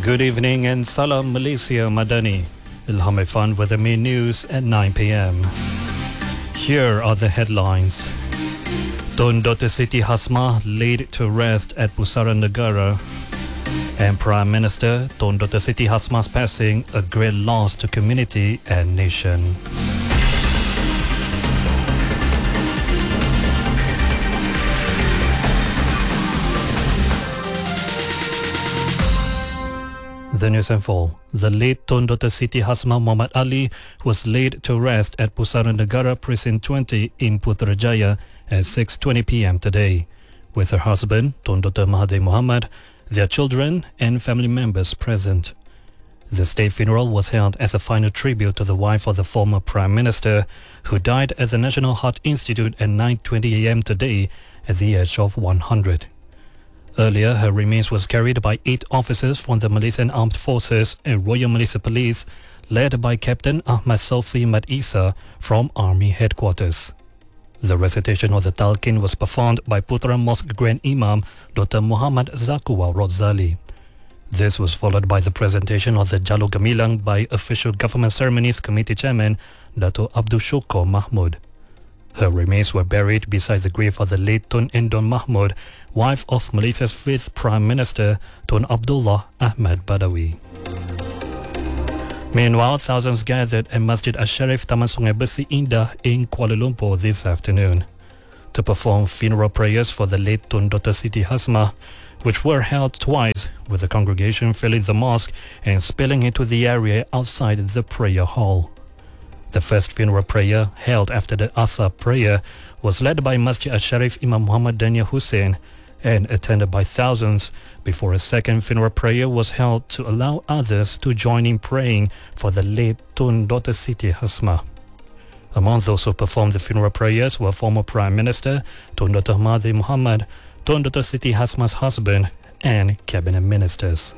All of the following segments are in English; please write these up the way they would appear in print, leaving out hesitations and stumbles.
Good evening and Salam Malaysia Madani. Ilham Irfan with the main news at 9 p.m. Here are the headlines. Tun Dr. Siti Hasmah laid to rest at Pusaran Negara. And Prime Minister Tun Dr. Siti Hasmah's passing a great loss to community and nation. The news and full. The late Tun Dr. Siti Hasmah Muhammad Ali was laid to rest at Pusaran Negara Precinct 20 in Putrajaya at 6:20 p.m. today, with her husband Tun Dr. Mahathir Mohamad, their children and family members present. The state funeral was held as a final tribute to the wife of the former Prime Minister, who died at the National Heart Institute at 9:20 a.m. today at the age of 100. Earlier, her remains was carried by 8 officers from the Malaysian Armed Forces and Royal Malaysia Police, led by Captain Ahmad Sofi Mat Isa from Army Headquarters. The recitation of the Talqin was performed by Putra Mosque Grand Imam Dr. Muhammad Zakwa Rodzali. This was followed by the presentation of the Jalur Gemilang by Official Government Ceremonies Committee Chairman Dato' Abdul Shukur Mahmud. Her remains were buried beside the grave of the late Tun Endon Mahmud, wife of Malaysia's 5th Prime Minister, Tun Abdullah Ahmad Badawi. Meanwhile, thousands gathered at Masjid Asharif Taman Sungai Besi Indah in Kuala Lumpur this afternoon to perform funeral prayers for the late Tun Dr. Siti Hasmah, which were held twice, with the congregation filling the mosque and spilling into the area outside the prayer hall. The first funeral prayer, held after the Asar prayer, was led by Masjid Al-Sharif Imam Muhammad Daniel Hussein and attended by thousands, before a second funeral prayer was held to allow others to join in praying for the late Tun Dr. Siti Hasmah. Among those who performed the funeral prayers were former Prime Minister Tun Dr. Mahathir Mohamad, Tun Dr. Siti Hasmah's husband, and cabinet ministers.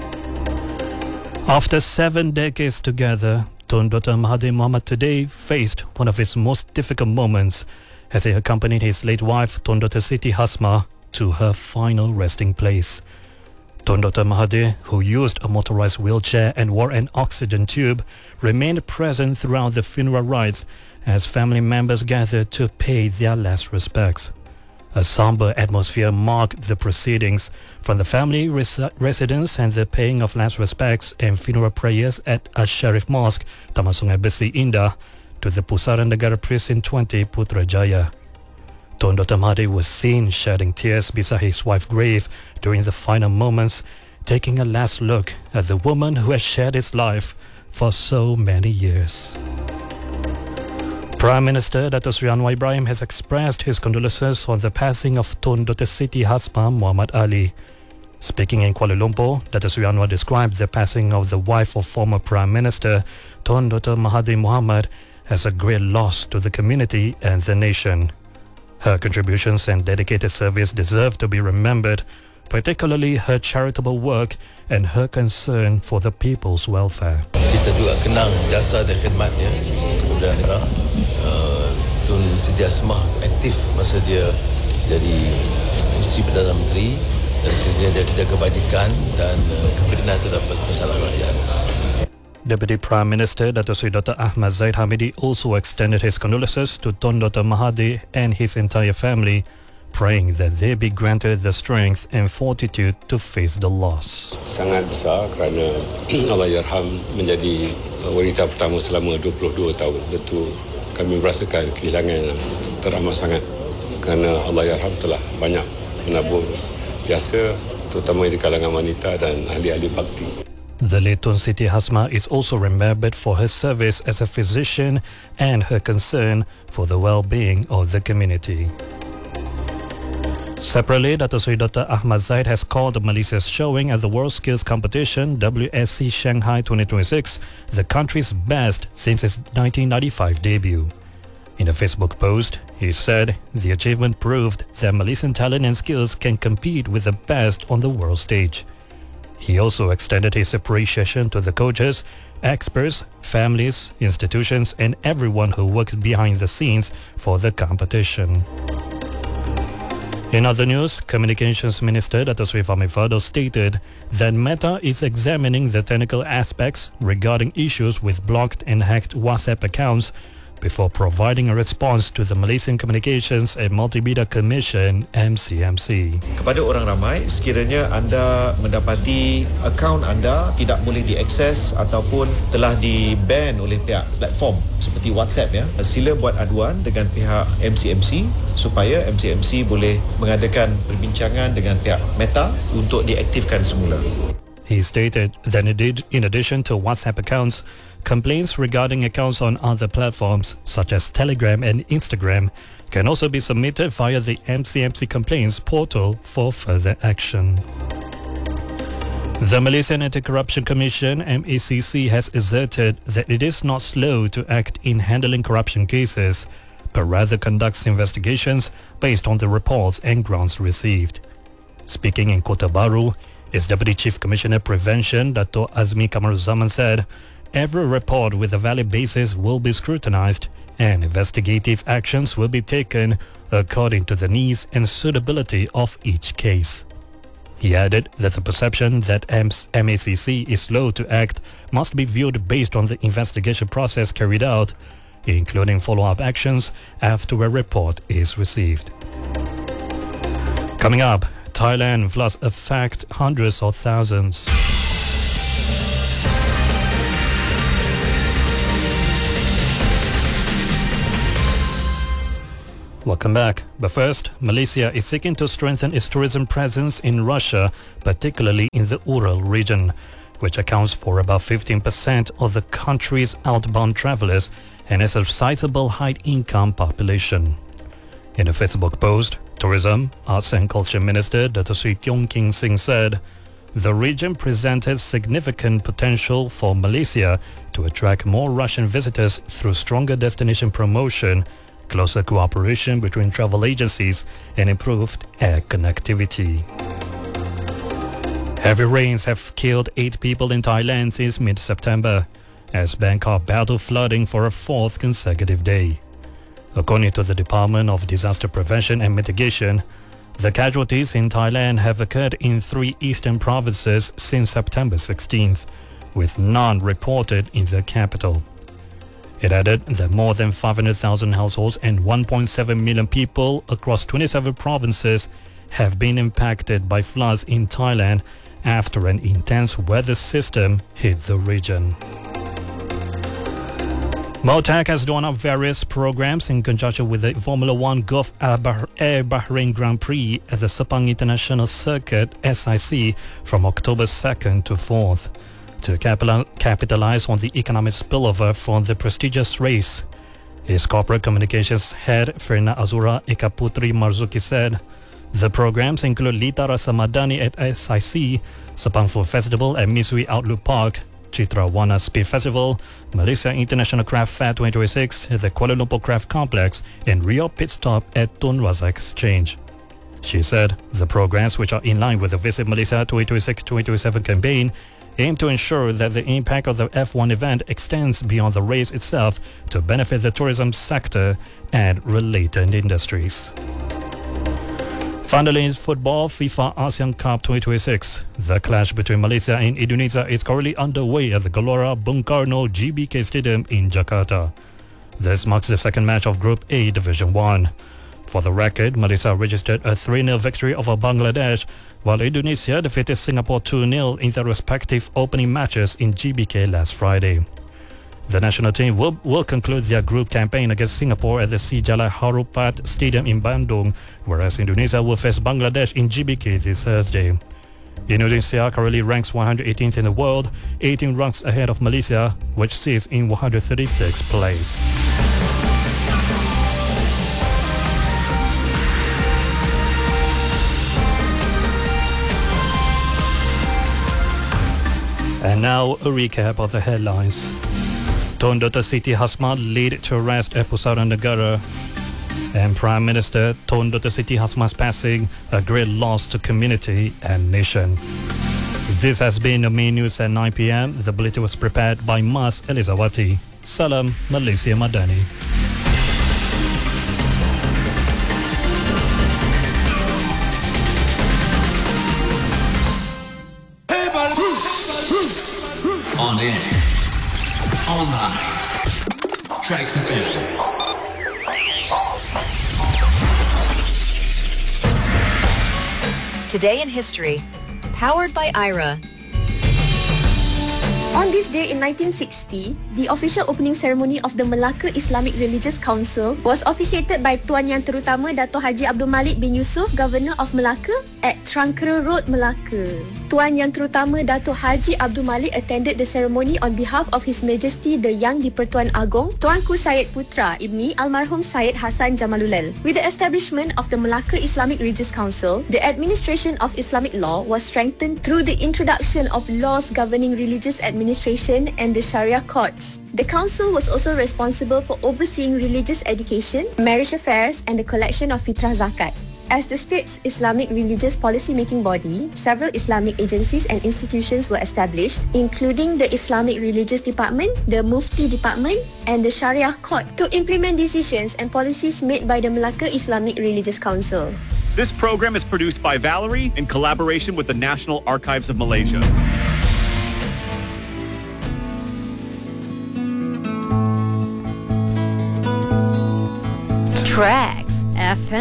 After 7 decades together, Tun Dr. Mahathir Mohamad today faced one of his most difficult moments as he accompanied his late wife, Tun Dr. Siti Hasmah, to her final resting place. Tun Dr. Mahathir, who used a motorized wheelchair and wore an oxygen tube, remained present throughout the funeral rites as family members gathered to pay their last respects. A somber atmosphere marked the proceedings, from the family residence and the paying of last respects and funeral prayers at Al-Sharif Mosque, Taman Sungai Besi Indah, to the Pusaran Negara Precinct 20 Putrajaya. Tun Dr. Mahathir was seen shedding tears beside his wife's grave during the final moments, taking a last look at the woman who had shared his life for so many years. Prime Minister Dato' Sri Anwar Ibrahim has expressed his condolences on the passing of Tun Dr. Siti Hasmah Muhammad Ali. Speaking in Kuala Lumpur, Dato' Sri Anwar described the passing of the wife of former Prime Minister Tun Dr. Mahathir Mohamad as a great loss to the community and the nation. Her contributions and dedicated service deserve to be remembered, particularly her charitable work and her concern for the people's welfare. Kita juga kenang jasa dan khidmatnya. Dan Tun Siti Hasmah aktif masa dia jadi Menteri Perdana Menteri, dan dia jaga kebajikan dan kebenaran terhadap masalah rakyat. Deputy Prime Minister Dato' Sri Dr. Ahmad Zaid Hamidi also extended his condolences to Tun Dr. Mahathir and his entire family, praying that they be granted the strength and fortitude to face the loss. Sangat besar kerana Allahyarham menjadi wanita pertama selama 22 tahun. Tentu kami merasakan kehilangan teramat sangat kerana Allahyarham telah banyak menabur biasa, terutama di kalangan wanita dan ahli-ahli bakti. The late Tun Siti Hasmah is also remembered for her service as a physician and her concern for the well-being of the community. Separately, Dato' Sri Dr. Ahmad Zaid has called Malaysia's showing at the World Skills Competition WSC Shanghai 2026 the country's best since its 1995 debut. In a Facebook post, he said the achievement proved that Malaysian talent and skills can compete with the best on the world stage. He also extended his appreciation to the coaches, experts, families, institutions, and everyone who worked behind the scenes for the competition. In other news, Communications Minister Dato Sri Fahmi Fadzil stated that Meta is examining the technical aspects regarding issues with blocked and hacked WhatsApp accounts before providing a response to the Malaysian Communications and Multimedia Commission MCMC. Kepada orang ramai, sekiranya anda mendapati akaun anda tidak boleh diakses ataupun telah di-ban oleh pihak platform seperti WhatsApp, sila buat aduan dengan pihak MCMC supaya MCMC boleh mengadakan perbincangan dengan pihak Meta untuk diaktifkan semula. He stated that in addition to WhatsApp accounts, complaints regarding accounts on other platforms such as Telegram and Instagram can also be submitted via the MCMC complaints portal for further action. The Malaysian Anti-Corruption Commission MACC has asserted that it is not slow to act in handling corruption cases, but rather conducts investigations based on the reports and grounds received. Speaking in Kota Bharu, its Deputy Chief Commissioner Prevention, Dato' Azmi Kamaruzzaman said, every report with a valid basis will be scrutinized and investigative actions will be taken according to the needs and suitability of each case. He added that the perception that MACC is slow to act must be viewed based on the investigation process carried out, including follow-up actions after a report is received. Coming up, Thailand floods affect hundreds of thousands. Welcome back. But first, Malaysia is seeking to strengthen its tourism presence in Russia, particularly in the Ural region, which accounts for about 15% of the country's outbound travelers and has a sizable high-income population. In a Facebook post, Tourism, Arts and Culture Minister Dato Sri Tiong King Sing said, the region presented significant potential for Malaysia to attract more Russian visitors through stronger destination promotion, closer cooperation between travel agencies, and improved air connectivity. Heavy rains have killed 8 people in Thailand since mid-September, as Bangkok battled flooding for a 4th consecutive day. According to the Department of Disaster Prevention and Mitigation, the casualties in Thailand have occurred in 3 eastern provinces since September 16th, with none reported in the capital. It added that more than 500,000 households and 1.7 million people across 27 provinces have been impacted by floods in Thailand after an intense weather system hit the region. MOTAC has drawn up various programs in conjunction with the Formula One Gulf Air Bahrain Grand Prix at the Sepang International Circuit from October 2nd to 4th. To capitalize on the economic spillover from the prestigious race. His corporate communications head, Ferna Azura Eka Putri Marzuki, said, the programs include Lita Rasa Madani at SIC, Sepang Food Festival at Misui Outlook Park, Citra Wana Speed Festival, Malaysia International Craft Fair 2026 at the Kuala Lumpur Craft Complex, and Rio Pit Stop at Tun Razak Exchange. She said, the programs, which are in line with the Visit Malaysia 2026-2027 campaign, aim to ensure that the impact of the F1 event extends beyond the race itself to benefit the tourism sector and related industries. Finally, in football, FIFA ASEAN Cup 2026. The clash between Malaysia and Indonesia is currently underway at the Gelora Bung Karno GBK Stadium in Jakarta. This marks the second match of Group A Division 1. For the record, Malaysia registered a 3-0 victory over Bangladesh, while Indonesia defeated Singapore 2-0 in their respective opening matches in GBK last Friday. The national team will conclude their group campaign against Singapore at the Sijala Harupat Stadium in Bandung, whereas Indonesia will face Bangladesh in GBK this Thursday. Indonesia currently ranks 118th in the world, 18 ranks ahead of Malaysia, which sits in 136th place. And now a recap of the headlines. Tun Dr. Siti Hasmat laid to rest at Pusaran Negara. And Prime Minister Tun Dr. Siti Hasmat's passing, a great loss to community and nation. This has been the main news at 9 p.m. The bulletin was prepared by Mas Elizawati. Salam Malaysia Madani. On air, online, Tracks FM. Today in History, powered by Aira. On this day in 1960, the official opening ceremony of the Melaka Islamic Religious Council was officiated by Tuan Yang Terutama Dato' Haji Abdul Malik bin Yusuf, Governor of Melaka at Trangkera Road, Melaka. Tuan Yang Terutama Dato' Haji Abdul Malik attended the ceremony on behalf of His Majesty the Yang di-Pertuan Agong Tuanku Syed Putra Ibni Almarhum Syed Hassan Jamalulal. With the establishment of the Melaka Islamic Religious Council, the administration of Islamic law was strengthened through the introduction of laws governing religious administration and the Sharia courts. The council was also responsible for overseeing religious education, marriage affairs, and the collection of fitrah zakat. As the state's Islamic religious policy-making body, several Islamic agencies and institutions were established, including the Islamic Religious Department, the Mufti Department, and the Sharia Court, to implement decisions and policies made by the Melaka Islamic Religious Council. This program is produced by Valerie in collaboration with the National Archives of Malaysia. Tracks FM.